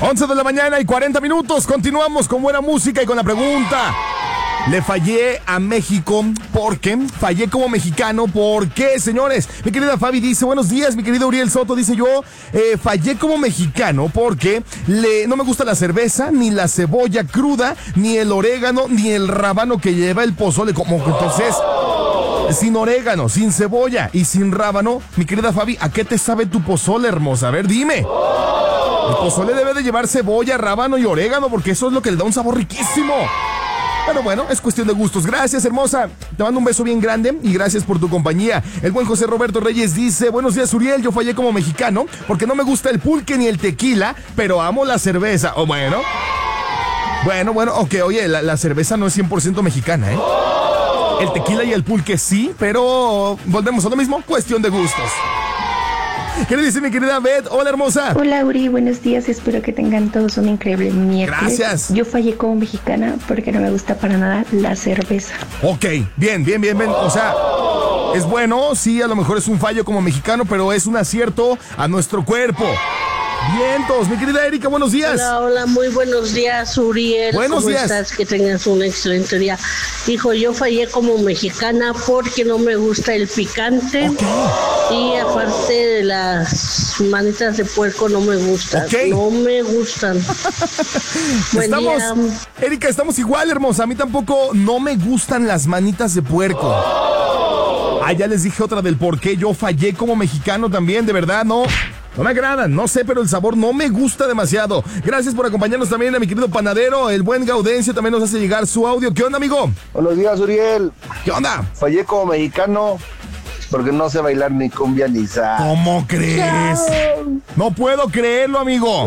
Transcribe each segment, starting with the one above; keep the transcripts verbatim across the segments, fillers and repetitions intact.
once de la mañana y cuarenta minutos. Continuamos con buena música y con la pregunta. Le fallé a México porque fallé como mexicano. ¿Por qué, señores? Mi querida Fabi dice, buenos días. Mi querido Uriel Soto dice, yo eh, fallé como mexicano porque le, no me gusta la cerveza, ni la cebolla cruda, ni el orégano, ni el rábano que lleva el pozole. Como que entonces, sin orégano, sin cebolla y sin rábano, mi querida Fabi, ¿a qué te sabe tu pozole, hermosa? A ver, dime. El pozole debe de llevar cebolla, rábano y orégano porque eso es lo que le da un sabor riquísimo. Pero bueno, es cuestión de gustos. Gracias, hermosa. Te mando un beso bien grande y gracias por tu compañía. El buen José Roberto Reyes dice, buenos días, Uriel, yo fallé como mexicano porque no me gusta el pulque ni el tequila, pero amo la cerveza. O oh, bueno. Bueno, bueno, ok, oye, la, la cerveza no es cien por ciento mexicana, ¿eh? El tequila y el pulque sí, pero volvemos a lo mismo, cuestión de gustos. ¿Qué le dice mi querida Beth? Hola, hermosa. Hola, Uri, buenos días. Espero que tengan todos un increíble miércoles. Gracias. Yo fallé como mexicana porque no me gusta para nada la cerveza. Ok, bien, bien, bien, bien. O sea, es bueno, sí, a lo mejor es un fallo como mexicano, pero es un acierto a nuestro cuerpo. Vientos, mi querida Erika, buenos días. Hola, hola, muy buenos días, Uriel. Buenos ¿Cómo días. estás? Que tengas un excelente día. Hijo, yo fallé como mexicana porque no me gusta el picante. Okay. Y aparte de las manitas de puerco no me gustan. Okay. No me gustan. Buen estamos, día. Erika, estamos igual, hermosa. A mí tampoco no me gustan las manitas de puerco. Ah, ya les dije otra del por qué yo fallé como mexicano también, de verdad, no. No me agradan, no sé, pero el sabor no me gusta demasiado. Gracias por acompañarnos también a mi querido panadero. El buen Gaudencio también nos hace llegar su audio. ¿Qué onda, amigo? Buenos días, Uriel. ¿Qué onda? Fallé como mexicano porque no sé bailar ni cumbia ni salsa. ¿Cómo crees? No puedo creerlo, amigo.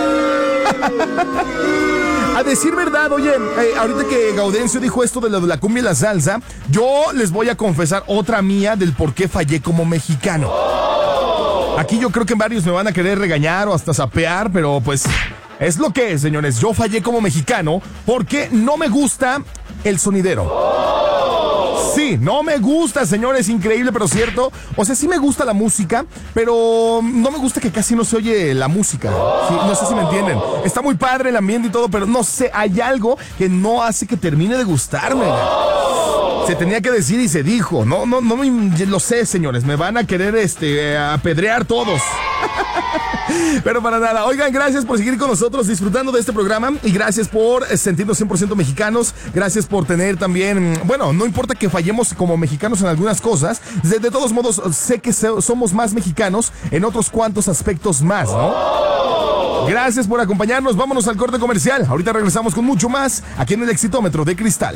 A decir verdad, oye, eh, ahorita que Gaudencio dijo esto de la, de la cumbia y la salsa, yo les voy a confesar otra mía del por qué fallé como mexicano. Aquí yo creo que varios me van a querer regañar o hasta sapear, pero pues es lo que es, señores. Yo fallé como mexicano porque no me gusta el sonidero. Sí, no me gusta, señores, increíble, pero cierto. O sea, sí me gusta la música, pero no me gusta que casi no se oye la música. Sí, no sé si me entienden. Está muy padre el ambiente y todo, pero no sé, hay algo que no hace que termine de gustarme. Se tenía que decir y se dijo. No, no, no me, lo sé, señores. Me van a querer este apedrear todos. Pero para nada. Oigan, gracias por seguir con nosotros disfrutando de este programa y gracias por sentirnos cien por ciento mexicanos. Gracias por tener también, bueno, no importa que fallemos como mexicanos en algunas cosas, de, de todos modos sé que se, somos más mexicanos en otros cuantos aspectos más, ¿no? Gracias por acompañarnos. Vámonos al corte comercial. Ahorita regresamos con mucho más aquí en el Exitómetro de Cristal.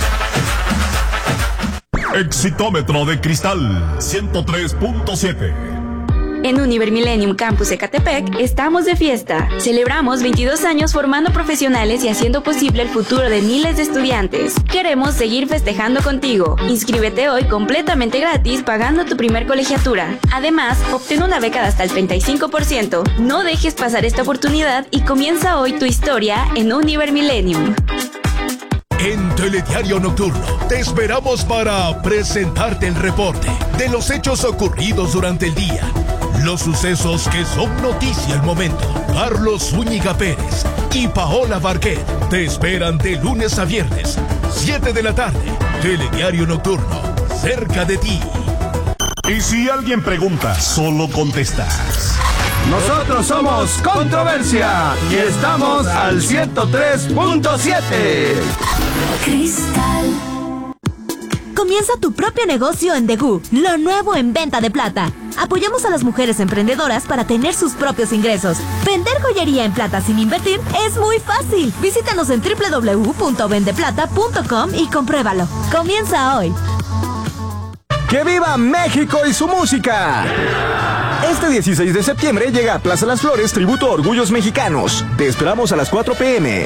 Exitómetro de Cristal ciento tres punto siete. En Univer Millennium Campus Ecatepec estamos de fiesta. Celebramos veintidós años formando profesionales y haciendo posible el futuro de miles de estudiantes. Queremos seguir festejando contigo. Inscríbete hoy completamente gratis pagando tu primer colegiatura. Además, obtén una beca de hasta el treinta y cinco por ciento. No dejes pasar esta oportunidad y comienza hoy tu historia en Univer Millennium. En Telediario Nocturno te esperamos para presentarte el reporte de los hechos ocurridos durante el día, los sucesos que son noticia al momento. Carlos Zúñiga Pérez y Paola Barquet te esperan de lunes a viernes, siete de la tarde. Telediario Nocturno, cerca de ti. Y si alguien pregunta, solo contestas. Nosotros somos Controversia y estamos al ciento tres punto siete. Cristal. Comienza tu propio negocio en Degú, lo nuevo en venta de plata. Apoyamos a las mujeres emprendedoras para tener sus propios ingresos. Vender joyería en plata sin invertir es muy fácil. Visítanos en doble u doble u doble u punto vende plata punto com y compruébalo. Comienza hoy. ¡Que viva México y su música! Este dieciséis de septiembre llega a Plaza Las Flores Tributo a Orgullos Mexicanos. Te esperamos a las cuatro pm.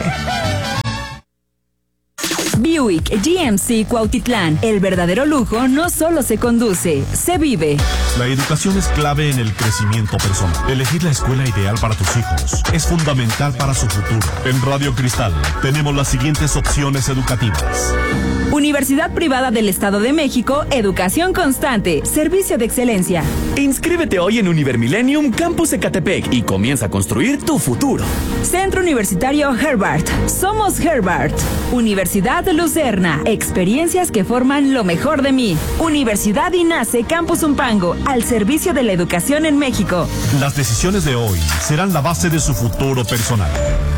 Buick G M C Cuautitlán. El verdadero lujo no solo se conduce, se vive. La educación es clave en el crecimiento personal. Elegir la escuela ideal para tus hijos es fundamental para su futuro. En Radio Cristal tenemos las siguientes opciones educativas: Universidad Privada del Estado de México, educación constante, servicio de excelencia. Inscríbete hoy en Univermillennium Campus Ecatepec y comienza a construir tu futuro. Centro Universitario Herbart. Somos Herbart. Universidad de Lucerna. Experiencias que forman lo mejor de mí. Universidad INACE Campus Umpango. Al servicio de la educación en México. Las decisiones de hoy serán la base de su futuro personal.